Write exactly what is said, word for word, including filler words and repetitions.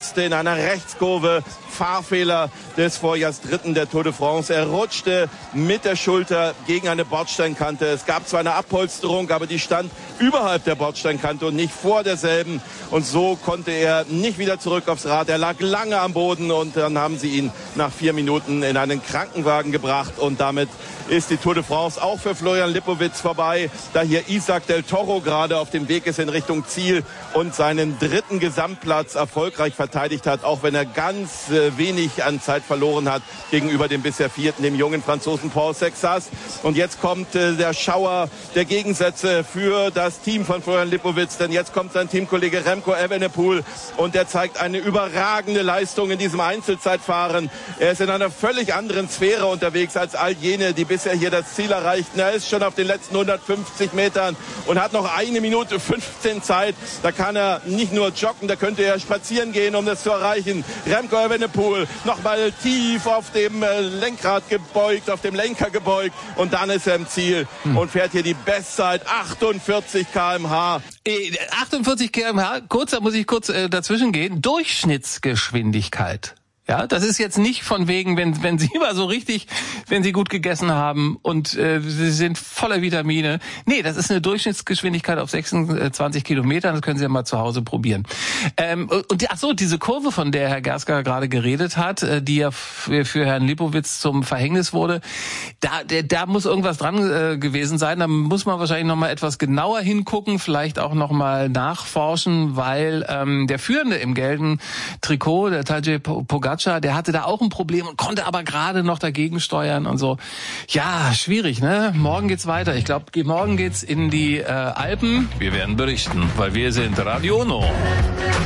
stürzte in einer Rechtskurve. Fahrfehler des Vorjahrsdritten der Tour de France. Er rutschte mit der Schulter gegen eine Bordsteinkante. Es gab zwar eine Abpolsterung, aber die stand überhalb der Bordsteinkante und nicht vor derselben. Und so konnte er nicht wieder zurück aufs Rad. Er lag lange am Boden und dann haben sie ihn nach vier Minuten in einen Krankenwagen gebracht. Und damit ist die Tour de France auch für Florian Lipowitz vorbei, da hier Isaac del Toro gerade auf dem Weg ist in Richtung Ziel und seinen dritten Gesamtplatz erfolgreich verteidigt hat, auch wenn er ganz äh, wenig an Zeit verloren hat gegenüber dem bisher vierten, dem jungen Franzosen Paul Sexas. Und jetzt kommt äh, der Schauer der Gegensätze für das Team von Florian Lipowitz, denn jetzt kommt sein Teamkollege Remco Evenepoel und der zeigt eine überragende Leistung in diesem Einzelzeitfahren. Er ist in einer völlig anderen Sphäre unterwegs als all jene, die bisher hier das Ziel erreichten. Er ist schon auf den letzten hundertfünfzig Metern und hat noch eine Minute fünfzehn Zeit. Da kann er nicht nur joggen, da könnte er spazieren gehen, um das zu erreichen. Remco Evenepoel nochmal tief auf dem Lenkrad gebeugt, auf dem Lenker gebeugt und dann ist er im Ziel hm. und fährt hier die Bestzeit achtundvierzig Kilometer pro Stunde. achtundvierzig Kilometer pro Stunde, kurz, da muss ich kurz äh, dazwischen gehen. Durchschnittsgeschwindigkeit. Ja, das ist jetzt nicht von wegen, wenn wenn Sie mal so richtig, wenn Sie gut gegessen haben und äh, Sie sind voller Vitamine. Nee, das ist eine Durchschnittsgeschwindigkeit auf sechsundzwanzig Kilometern. Das können Sie ja mal zu Hause probieren. Ähm, und ach so, diese Kurve, von der Herr Gerska gerade geredet hat, äh, die ja für, für Herrn Lipowitz zum Verhängnis wurde, da der, da muss irgendwas dran äh, gewesen sein. Da muss man wahrscheinlich noch mal etwas genauer hingucken, vielleicht auch noch mal nachforschen, weil ähm, der Führende im gelben Trikot, der Tadej Pogacar, der hatte da auch ein Problem und konnte aber gerade noch dagegen steuern und so. Ja, schwierig, ne? Morgen geht's weiter. Ich glaube, morgen geht's in die äh, Alpen. Wir werden berichten, weil wir sind Radio Uno.